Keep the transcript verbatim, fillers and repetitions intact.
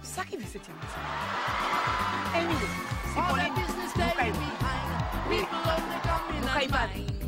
Saki visiting us. Anyway, si Pauline, business behind. People only come in